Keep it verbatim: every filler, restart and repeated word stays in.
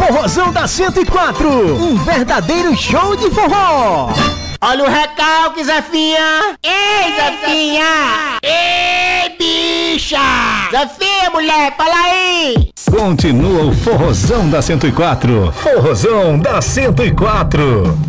Forrozão da cento e quatro, um verdadeiro show de forró. Olha o recalque, Zefinha. Ei, Zefinha. Ei, bicha. Zefinha, mulher, fala aí. Continua o Forrozão da cento e quatro. Forrozão da cento e quatro.